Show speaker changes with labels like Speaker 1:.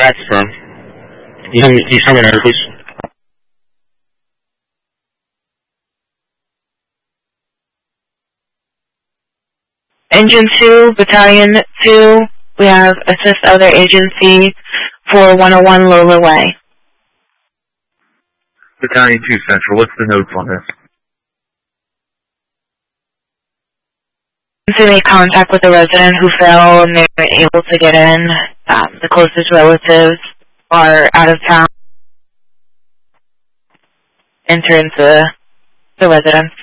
Speaker 1: That's firm. Can you tell me that, please?
Speaker 2: Engine 2, Battalion 2, we have assist other agency for 101 Lola Way.
Speaker 3: Battalion 2 Central, what's the notes on this?
Speaker 2: To make contact with a resident who fell and they were able to get in. The closest relatives are out of town. Enter into the residence.